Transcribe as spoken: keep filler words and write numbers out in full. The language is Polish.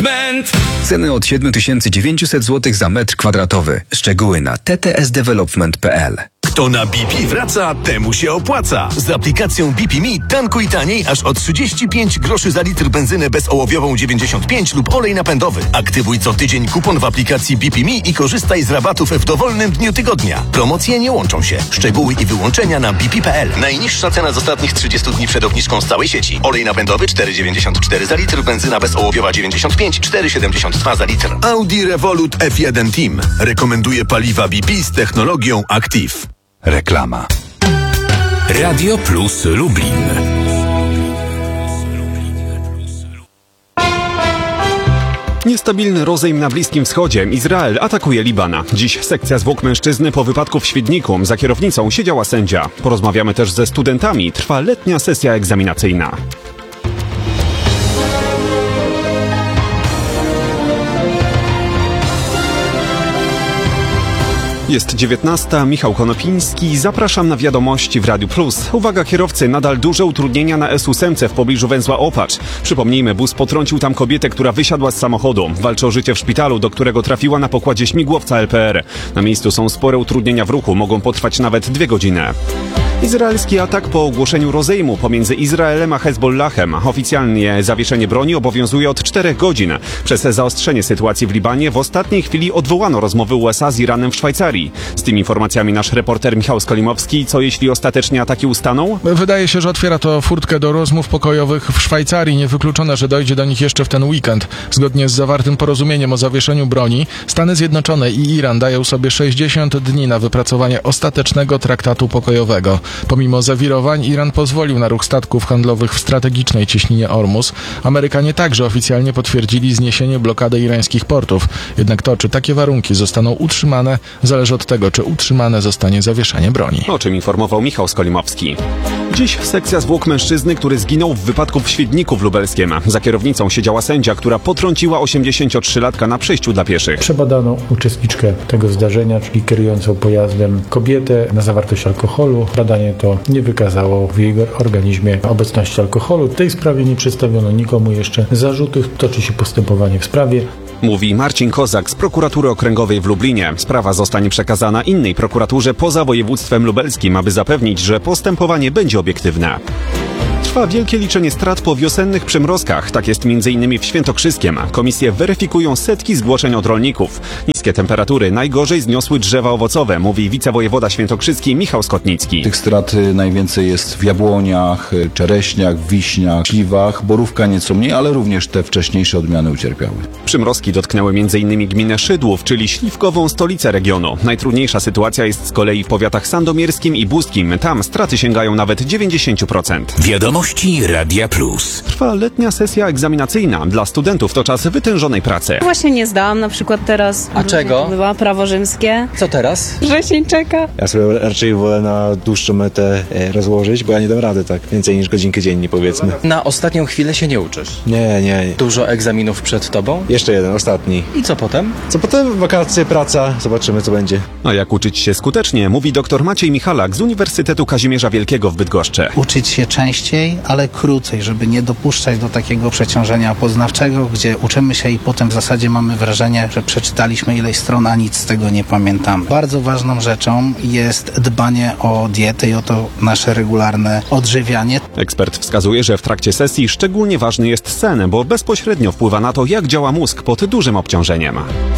Development. Ceny od siedem tysięcy dziewięćset złotych za metr kwadratowy. Szczegóły na t t s development kropka p l. Kto na B P wraca, temu się opłaca. Z aplikacją B P Me tankuj taniej aż o trzydzieści pięć groszy za litr benzynę bezołowiową dziewięćdziesiąt pięć lub olej napędowy. Aktywuj co tydzień kupon w aplikacji B P Me i korzystaj z rabatów w dowolnym dniu tygodnia. Promocje nie łączą się. Szczegóły i wyłączenia na b p kropka p l. Najniższa cena z ostatnich trzydziestu dni przed obniżką z całej sieci. Olej napędowy cztery dziewięćdziesiąt cztery za litr, benzyna bezołowiowa dziewięćdziesiąt pięć, cztery siedemdziesiąt dwa za litr. Audi Revolut F jeden Team rekomenduje paliwa B P z technologią Active. Reklama. Radio Plus Lublin. Niestabilny rozejm na Bliskim Wschodzie. Izrael atakuje Liban. Dziś sekcja zwłok mężczyzny po wypadku w Świdniku. Za kierownicą siedziała sędzia. Porozmawiamy też ze studentami. Trwa letnia sesja egzaminacyjna. Jest dziewiętnasta, Michał Konopiński. Zapraszam na wiadomości w Radiu Plus. Uwaga kierowcy, nadal duże utrudnienia na S osiem w pobliżu węzła Opacz. Przypomnijmy, bus potrącił tam kobietę, która wysiadła z samochodu. Walczy o życie w szpitalu, do którego trafiła na pokładzie śmigłowca L P R. Na miejscu są spore utrudnienia w ruchu, mogą potrwać nawet dwie godziny. Izraelski atak po ogłoszeniu rozejmu pomiędzy Izraelem a Hezbollahem. Oficjalnie zawieszenie broni obowiązuje od czterech godzin. Przez zaostrzenie sytuacji w Libanie w ostatniej chwili odwołano rozmowy U S A z Iranem w Szwajcarii. Z tymi informacjami nasz reporter Michał Skolimowski. Co jeśli ostatecznie ataki ustaną? Wydaje się, że otwiera to furtkę do rozmów pokojowych w Szwajcarii. Niewykluczone, że dojdzie do nich jeszcze w ten weekend. Zgodnie z zawartym porozumieniem o zawieszeniu broni, Stany Zjednoczone i Iran dają sobie sześćdziesiąt dni na wypracowanie ostatecznego traktatu pokojowego. Pomimo zawirowań Iran pozwolił na ruch statków handlowych w strategicznej cieśninie Ormus. Amerykanie także oficjalnie potwierdzili zniesienie blokady irańskich portów. Jednak to, czy takie warunki zostaną utrzymane, zależy od tego, czy utrzymane zostanie zawieszenie broni. O czym informował Michał Skolimowski. Dziś sekcja zwłok mężczyzny, który zginął w wypadku w Świdniku w Lubelskiem. Za kierownicą siedziała sędzia, która potrąciła osiemdziesięciotrzylatka na przejściu dla pieszych. Przebadano uczestniczkę tego zdarzenia, czyli kierującą pojazdem kobietę na zawartość alkoholu. Badanie to nie wykazało w jej organizmie obecności alkoholu. W tej sprawie nie przedstawiono nikomu jeszcze zarzutów. Toczy się postępowanie w sprawie. Mówi Marcin Kozak z prokuratury okręgowej w Lublinie. Sprawa zostanie przekazana innej prokuraturze poza województwem lubelskim, aby zapewnić, że postępowanie będzie obiektywne. Trwa wielkie liczenie strat po wiosennych przymrozkach. Tak jest między innymi w Świętokrzyskiem. Komisje weryfikują setki zgłoszeń od rolników. Niskie temperatury najgorzej zniosły drzewa owocowe, mówi wicewojewoda świętokrzyski Michał Skotnicki. Tych strat najwięcej jest w jabłoniach, czereśniach, wiśniach, śliwach, borówka nieco mniej, ale również te wcześniejsze odmiany ucierpiały. Przymrozki dotknęły między innymi gminę Szydłów, czyli śliwkową stolicę regionu. Najtrudniejsza sytuacja jest z kolei w powiatach sandomierskim i buskim. Tam straty sięgają nawet dziewięćdziesiąt procent. Wiadomości Radia Plus. Trwa letnia sesja egzaminacyjna. Dla studentów to czas wytężonej pracy. Właśnie nie zdałam na przykład teraz. A czego? Była prawo rzymskie. Co teraz? Wrzesień czeka. Ja sobie raczej wolę na dłuższą metę rozłożyć, bo ja nie dam rady tak więcej niż godzinkę dziennie, powiedzmy. Na ostatnią chwilę się nie uczysz? Nie, nie. Dużo egzaminów przed tobą? Jeszcze jeden, ostatni. I co potem? Co potem? Wakacje, praca. Zobaczymy, co będzie. A jak uczyć się skutecznie, mówi dr Maciej Michalak z Uniwersytetu Kazimierza Wielkiego w Bydgoszczy. Uczyć się częściej, ale krócej, żeby nie dopuszczać do takiego przeciążenia poznawczego, gdzie uczymy się i potem w zasadzie mamy wrażenie, że przeczytaliśmy ileś stron, a nic z tego nie pamiętamy. Bardzo ważną rzeczą jest dbanie o dietę i o to nasze regularne odżywianie. Ekspert wskazuje, że w trakcie sesji szczególnie ważny jest sen, bo bezpośrednio wpływa na to, jak działa mózg pod dużym obciążeniem.